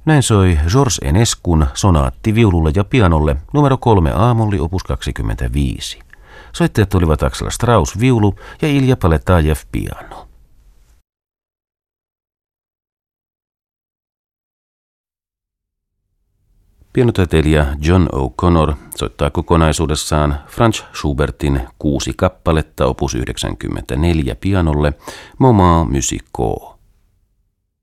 Näin soi Georges Enescun sonaatti viululle ja pianolle numero 3 A-molli opus 25. Soittajat olivat Axel Strauss viulu ja Ilja Paletajev piano. Pianotaiteilija John O'Connor soittaa kokonaisuudessaan Franz Schubertin 6 kappaletta opus 94 pianolle Moments musicaux.